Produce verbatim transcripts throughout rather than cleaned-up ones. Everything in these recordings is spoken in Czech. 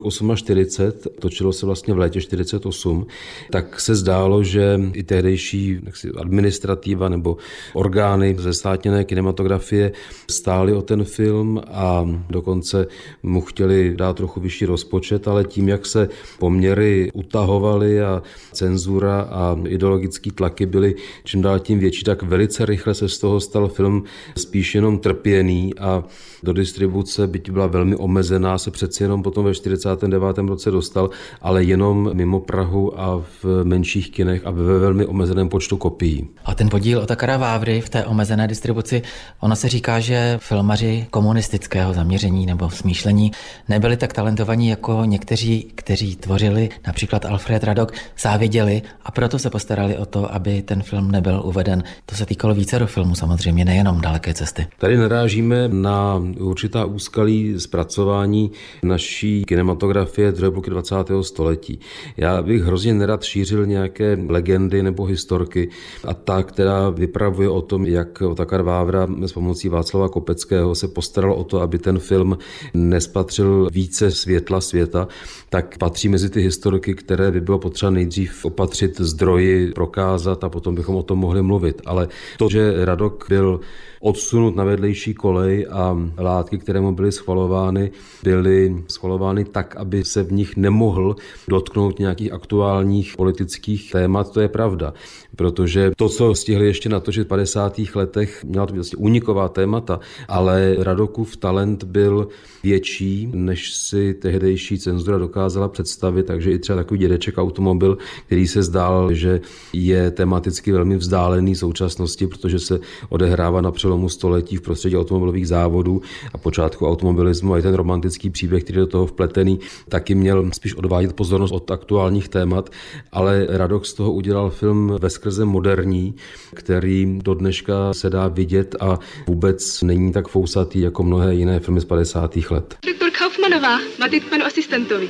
čtyřicet osm, točilo se vlastně v létě čtyřicet osm, tak se zdálo, že i tehdejší administrativa nebo orgány ze státněné kinematografie stály o ten film a dokonce mu chtěli dát trochu vyšší rozpočet, ale tím, jak se poměry utahovaly a cenzura a ideologické tlaky byly čím dál tím větší, tak velice rychle se z toho stal film spíš jenom trpěný a do distribuce, byť byla velmi omezená, se přeci jenom potom ve čtyřicátém devátém roce dostal, ale jenom mimo Prahu a v menších kinech a ve velmi omezeném počtu kopií. A ten podíl Otakara Vávry v té omezené distribuci, ono se říká, že filmaři komunistického zaměření nebo smýšlení nebyli tak talentovaní jako někteří, kteří tvořili, například Alfred Radok, záviděli a proto se postarali o to, aby ten film nebyl uveden. To se týkalo vícero filmů samozřejmě, nejenom Daleké cesty. Tady narážíme na určitá úskalí zpracování naší kinematografie druhé půlky dvacátého století. Já bych hrozně nerad šířil nějaké legendy nebo historky a ta, která vypravuje o tom, jak Otakar Vávra s pomocí Václava Kopeckého se postaral o to, aby ten film nespatřil více světla světa, tak patří mezi ty historky, které by bylo potřeba nejdřív opatřit zdroji, prokázat a potom bychom o tom mohli mluvit. Ale to, že Radok byl odsunut na vedlejší kolej a látky, které mu byly schvalovány, byly schvalovány tak, aby se v nich nemohl dotknout nějakých aktuálních politických témat, to je pravda. Protože to, co stihli ještě na to, že v padesátých letech měla to být vlastně úniková témata, ale Radokův talent byl větší, než si tehdejší cenzura dokázala představit, takže i třeba takový dědeček automobil, který se zdál, že je tematicky velmi vzdálený současnosti, protože se odehrává na přelomu století v prostředí automobilových závodů a počátku automobilismu a i ten romantický příběh, který do toho vpletený, taky měl spíš odvádět pozornost od aktuálních témat, ale Radok z toho udělal film veskrze moderní, který do dneška se dá vidět a vůbec není tak fousatý jako mnohé jiné filmy z padesátých let. Doktor Kaufmanová, má k panu asistentovi.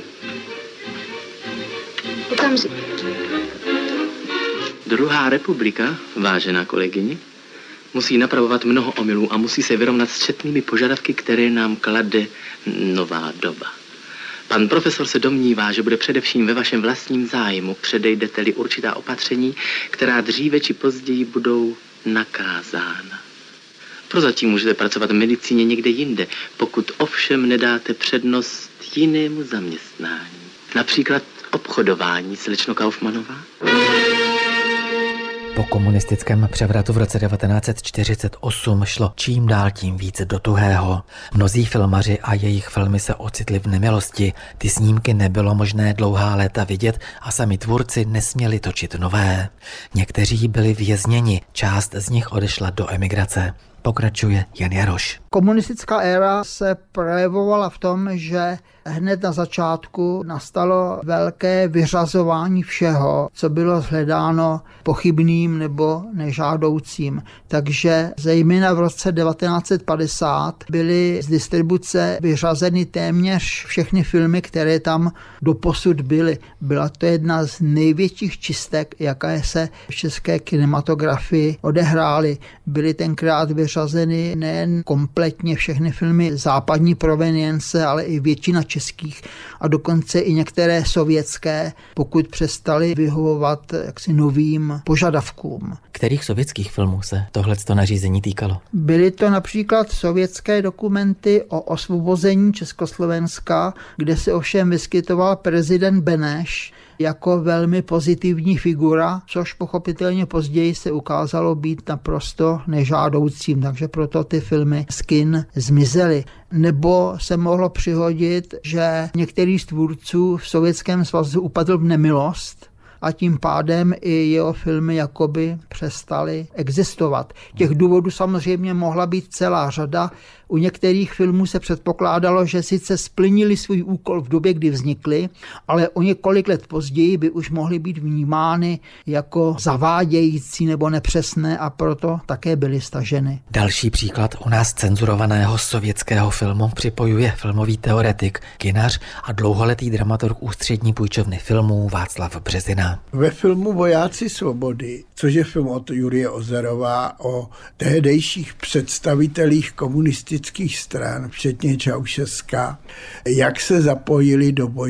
Okamžik. Druhá republika, vážená kolegyně, musí napravovat mnoho omylů a musí se vyrovnat s četnými požadavky, které nám klade nová doba. Pan profesor se domnívá, že bude především ve vašem vlastním zájmu, předejdete-li určitá opatření, která dříve či později budou nakázána. Prozatím můžete pracovat v medicíně někde jinde, pokud ovšem nedáte přednost jinému zaměstnání. Například obchodování, slečno Kaufmanová. Po komunistickém převratu v roce devatenáct set čtyřicet osm šlo čím dál tím více do tuhého. Mnozí filmaři a jejich filmy se ocitli v nemilosti. Ty snímky nebylo možné dlouhá léta vidět a sami tvůrci nesměli točit nové. Někteří byli vězněni, část z nich odešla do emigrace. Pokračuje Jan Jaroš. Komunistická éra se projevovala v tom, že hned na začátku nastalo velké vyřazování všeho, co bylo shledáno pochybným nebo nežádoucím. Takže zejména v roce devatenáct set padesát byly z distribuce vyřazeny téměř všechny filmy, které tam doposud byly. Byla to jedna z největších čistek, jaké se v české kinematografii odehrály. Byly tenkrát vyřazeny nejen kompletně všechny filmy západní provenience, ale i většina českých a dokonce i některé sovětské, pokud přestali vyhovovat jaksi novým požadavkům. Kterých sovětských filmů se tohleto nařízení týkalo? Byly to například sovětské dokumenty o osvobození Československa, kde se ovšem vyskytoval prezident Beneš jako velmi pozitivní figura, což pochopitelně později se ukázalo být naprosto nežádoucím, takže proto ty filmy z kin zmizely. Nebo se mohlo přihodit, že některý z tvůrců v Sovětském svazu upadl v nemilost a tím pádem i jeho filmy jakoby přestaly existovat. Těch důvodů samozřejmě mohla být celá řada. U některých filmů se předpokládalo, že sice splnili svůj úkol v době, kdy vznikly, ale o několik let později by už mohly být vnímány jako zavádějící nebo nepřesné a proto také byly staženy. Další příklad u nás cenzurovaného sovětského filmu připojuje filmový teoretik, kinař a dlouholetý dramaturg Ústřední půjčovny filmů Václav Březina. Ve filmu Vojáci svobody, což je film od Jurie Ozerova o tehdejších představitelích komunistické komunistických stran, včetně Čaušeska, jak se zapojili do boje